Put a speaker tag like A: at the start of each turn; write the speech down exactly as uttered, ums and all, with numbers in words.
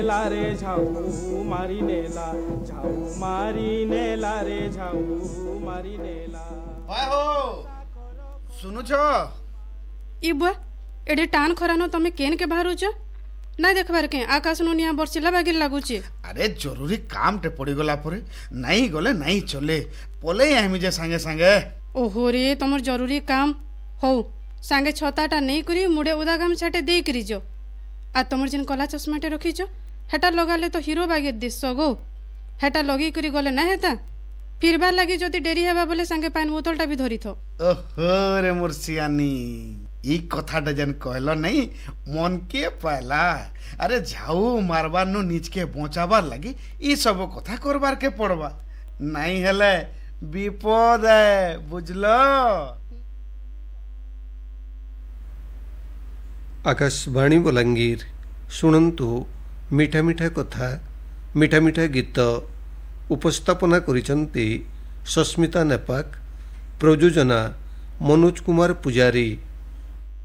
A: रे झाऊ मारी नेला झाऊ मारी नेला रे झाऊ मारी नेला
B: ओए हो सुनुछ
C: ई बुआ एडे टान खरानो तमे केन के बाहरुछ ना देखबार के आकाश नुनिया बरसिला बागिर लागुची।
B: अरे जरूरी काम टे पड़ी गला परे नहीं गले नहीं चले पले आइमी जे संगे संगे।
C: ओहो रे तमर जरूरी काम हो संगे छताटा नहीं करी मुड़े उदा गामछाटे दे करी जो आ तमर जिन कला चश्माटे रखीछ हेटा लगाले तो हीरो बागिर दिस गो हेटा लगी करी गले ना हेता फिरबार लगी जदि डेरी हेबा बोले संगे पान बोतलटा भी धरी थो।
B: ओहो रे मुर्सियानी ई कथाटा जन कहलो नहीं मन के पहला अरे झाऊ मारबार नु नीच के बचाबार लगी ई सब कथा करबार के पड़बा नहीं हेले विपद है बुझलो।
D: आकाशवाणी बलांगीर शुणन्तु मीठा मीठा कथा मीठा मीठा गीत उपस्थापना करिसंती सस्मिता नेपाक प्रयोजना मनोज कुमार पुजारी।